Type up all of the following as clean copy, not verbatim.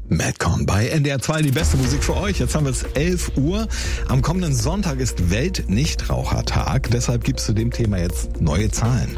Madcon bei NDR 2, die beste Musik für euch. Jetzt haben wir es 11 Uhr. Am kommenden Sonntag ist Welt-Nichtrauchertag. Deshalb gibt es zu dem Thema jetzt neue Zahlen.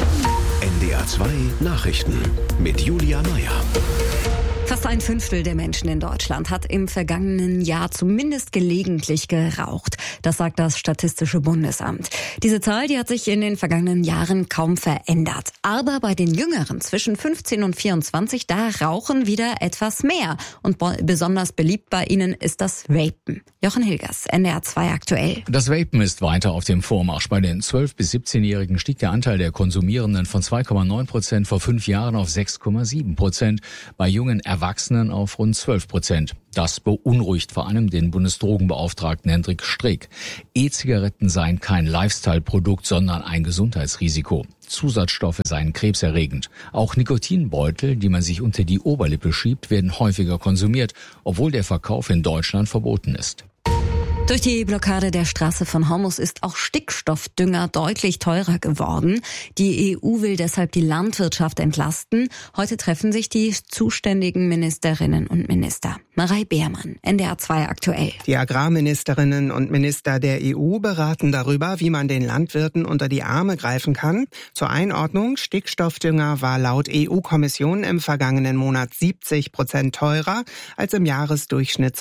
NDR 2 Nachrichten mit Julia Meyer. Fast 1/5 der Menschen in Deutschland hat im vergangenen Jahr zumindest gelegentlich geraucht. Das sagt das Statistische Bundesamt. Diese Zahl, die hat sich in den vergangenen Jahren kaum verändert. Aber bei den Jüngeren zwischen 15 und 24, da rauchen wieder etwas mehr. Und besonders beliebt bei ihnen ist das Vapen. Jochen Hilgers, NDR 2 aktuell. Das Vapen ist weiter auf dem Vormarsch. Bei den 12- bis 17-Jährigen stieg der Anteil der Konsumierenden von 2,9% vor 5 Jahren auf 6,7%. Bei jungen Erwachsenen auf rund 12%. Das beunruhigt vor allem den Bundesdrogenbeauftragten Hendrik Streeck. E-Zigaretten seien kein Lifestyle-Produkt, sondern ein Gesundheitsrisiko. Zusatzstoffe seien krebserregend. Auch Nikotinbeutel, die man sich unter die Oberlippe schiebt, werden häufiger konsumiert, obwohl der Verkauf in Deutschland verboten ist. Durch die Blockade der Straße von Hormuz ist auch Stickstoffdünger deutlich teurer geworden. Die EU will deshalb die Landwirtschaft entlasten. Heute treffen sich die zuständigen Ministerinnen und Minister. Marei Beermann, NDR 2 aktuell. Die Agrarministerinnen und Minister der EU beraten darüber, wie man den Landwirten unter die Arme greifen kann. Zur Einordnung, Stickstoffdünger war laut EU-Kommission im vergangenen Monat 70% teurer als im Jahresdurchschnitt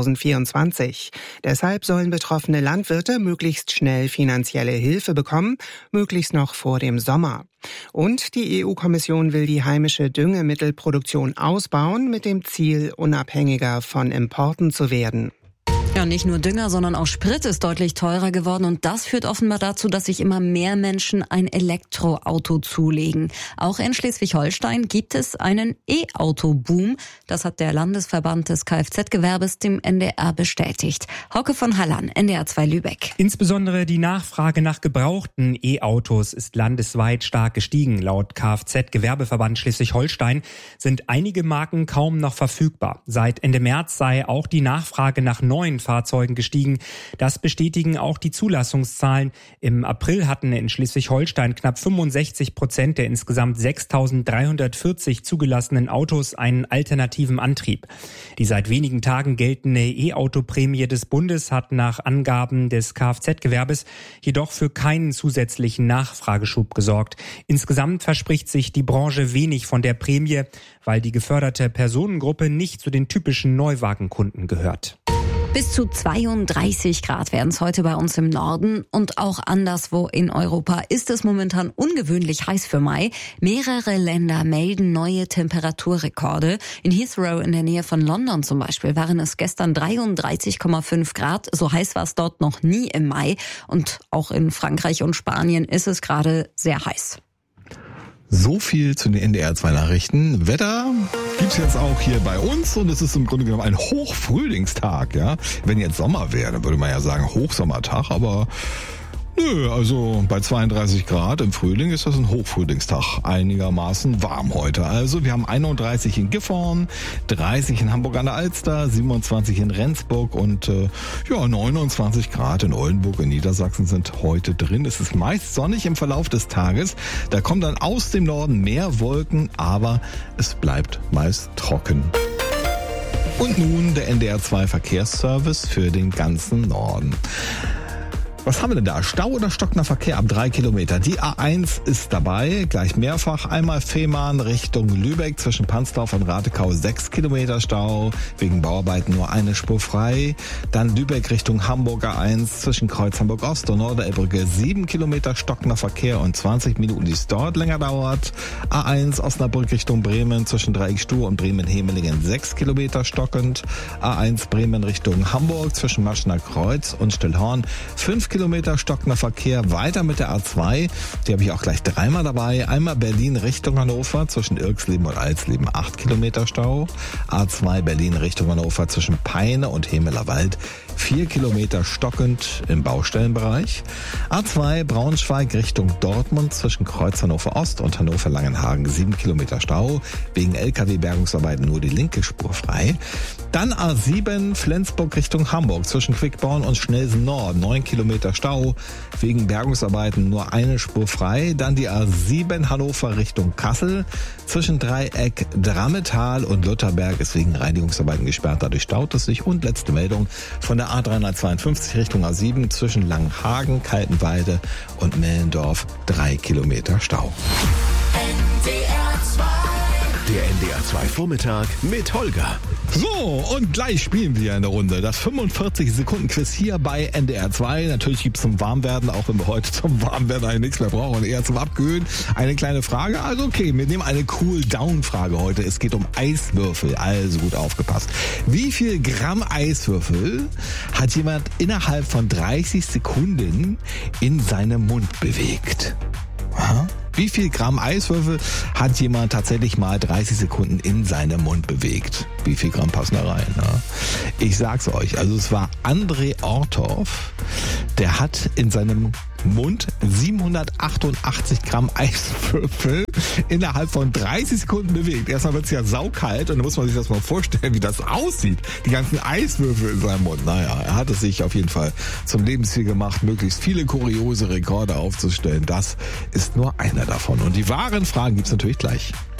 2024. Deshalb sollen betroffene Landwirte möglichst schnell finanzielle Hilfe bekommen, möglichst noch vor dem Sommer. Und die EU-Kommission will die heimische Düngemittelproduktion ausbauen, mit dem Ziel, unabhängiger von Importen zu werden. Ja, nicht nur Dünger, sondern auch Sprit ist deutlich teurer geworden und das führt offenbar dazu, dass sich immer mehr Menschen ein Elektroauto zulegen. Auch in Schleswig-Holstein gibt es einen E-Auto-Boom. Das hat der Landesverband des Kfz-Gewerbes dem NDR bestätigt. Hauke von Hallan, NDR 2 Lübeck. Insbesondere die Nachfrage nach gebrauchten E-Autos ist landesweit stark gestiegen. Laut Kfz-Gewerbeverband Schleswig-Holstein sind einige Marken kaum noch verfügbar. Seit Ende März sei auch die Nachfrage nach neuen Fahrzeugen gestiegen. Das bestätigen auch die Zulassungszahlen. Im April hatten in Schleswig-Holstein knapp 65% der insgesamt 6.340 zugelassenen Autos einen alternativen Antrieb. Die seit wenigen Tagen geltende E-Auto-Prämie des Bundes hat nach Angaben des Kfz-Gewerbes jedoch für keinen zusätzlichen Nachfrageschub gesorgt. Insgesamt verspricht sich die Branche wenig von der Prämie, weil die geförderte Personengruppe nicht zu den typischen Neuwagenkunden gehört. Bis zu 32 Grad werden es heute bei uns im Norden und auch anderswo in Europa ist es momentan ungewöhnlich heiß für Mai. Mehrere Länder melden neue Temperaturrekorde. In Heathrow in der Nähe von London zum Beispiel waren es gestern 33,5 Grad. So heiß war es dort noch nie im Mai. Und auch in Frankreich und Spanien ist es gerade sehr heiß. So viel zu den NDR 2 Nachrichten. Wetter gibt's jetzt auch hier bei uns und es ist im Grunde genommen ein Hochfrühlingstag, ja. Wenn jetzt Sommer wäre, dann würde man ja sagen Hochsommertag, aber nö, also bei 32 Grad im Frühling ist das ein Hochfrühlingstag. Einigermaßen warm heute. Also wir haben 31 in Gifhorn, 30 in Hamburg an der Alster, 27 in Rendsburg und 29 Grad in Oldenburg in Niedersachsen sind heute drin. Es ist meist sonnig im Verlauf des Tages. Da kommen dann aus dem Norden mehr Wolken, aber es bleibt meist trocken. Und nun der NDR 2 Verkehrsservice für den ganzen Norden. Was haben wir denn da? Stau oder stockender Verkehr ab 3 Kilometer? Die A1 ist dabei, gleich mehrfach. Einmal Fehmarn Richtung Lübeck zwischen Pansdorf und Ratekau 6 Kilometer Stau. Wegen Bauarbeiten nur eine Spur frei. Dann Lübeck Richtung Hamburg A1 zwischen Kreuz Hamburg Ost und Norderelbrücke 7 Kilometer stockender Verkehr und 20 Minuten, die es dort länger dauert. A1 Osnabrück Richtung Bremen zwischen Dreieckstuhl und Bremen-Hemelingen 6 Kilometer stockend. A1 Bremen Richtung Hamburg zwischen Maschner Kreuz und Stillhorn 5 Kilometer stockender Verkehr. Weiter mit der A2, die habe ich auch gleich dreimal dabei. Einmal Berlin Richtung Hannover zwischen Irksleben und Alsleben 8 Kilometer Stau. A2 Berlin Richtung Hannover zwischen Peine und Hemelerwald 4 Kilometer stockend im Baustellenbereich. A2 Braunschweig Richtung Dortmund zwischen Kreuz Hannover Ost und Hannover Langenhagen 7 Kilometer Stau. Wegen LKW-Bergungsarbeiten nur die linke Spur frei. Dann A7 Flensburg Richtung Hamburg zwischen Quickborn und Schnelsen Nord 9 Kilometer Kilometer Stau. Wegen Bergungsarbeiten nur eine Spur frei. Dann die A7 Hannover Richtung Kassel. Zwischen Dreieck Drammetal und Lutherberg ist wegen Reinigungsarbeiten gesperrt. Dadurch staut es sich. Und letzte Meldung von der A352 Richtung A7 zwischen Langhagen, Kaltenweide und Mellendorf 3 Kilometer Stau. Der NDR 2 Vormittag mit Holger. So, und gleich spielen wir eine Runde. Das 45-Sekunden-Quiz hier bei NDR 2. Natürlich gibt's zum Warmwerden, auch wenn wir heute zum Warmwerden eigentlich nichts mehr brauchen, eher zum Abkühlen. Eine kleine Frage. Also okay, wir nehmen eine Cool-Down-Frage heute. Es geht um Eiswürfel. Also gut aufgepasst. Wie viel Gramm Eiswürfel hat jemand innerhalb von 30 Sekunden in seinem Mund bewegt? Aha. Wie viel Gramm Eiswürfel hat jemand tatsächlich mal 30 Sekunden in seinem Mund bewegt? Wie viel Gramm passen da rein? Ne? Ich sag's euch, also es war André Orthoff, der hat in seinem Mund 788 Gramm Eiswürfel innerhalb von 30 Sekunden bewegt. Erstmal wird's ja saukalt und dann muss man sich das mal vorstellen, wie das aussieht. Die ganzen Eiswürfel in seinem Mund. Naja, er hat es sich auf jeden Fall zum Lebensziel gemacht, möglichst viele kuriose Rekorde aufzustellen. Das ist nur einer davon. Und die wahren Fragen gibt's natürlich gleich.